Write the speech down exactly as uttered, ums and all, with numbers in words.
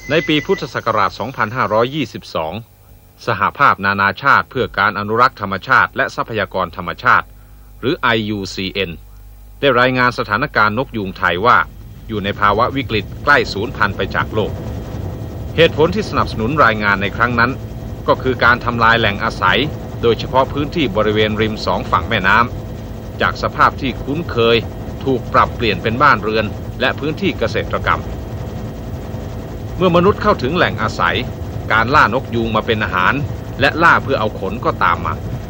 ในปีพุทธศักราช สองพันห้าร้อยยี่สิบสอง สหภาพนานาชาติเพื่อการอนุรักษ์ธรรมชาติและทรัพยากรธรรมชาติหรือ ไอ ยู ซี เอ็น ได้รายงานสถานการณ์นกยูงไทยว่าอยู่ในภาวะวิกฤตใกล้สูญพันธุ์ไปจากโลกเหตุผลที่สนับสนุนรายงานในครั้งนั้นก็คือการทำลายแหล่งอาศัยโดยเฉพาะพื้นที่บริเวณริมสองฝั่งแม่น้ำจากสภาพที่คุ้นเคยถูกปรับเปลี่ยนเป็นบ้านเรือนและพื้นที่เกษตรกรรมเมื่อมนุษย์เข้าถึงแหล่งอาศัยการล่านกยูงมาเป็นอาหารและล่าเพื่อเอาขนก็ตามมา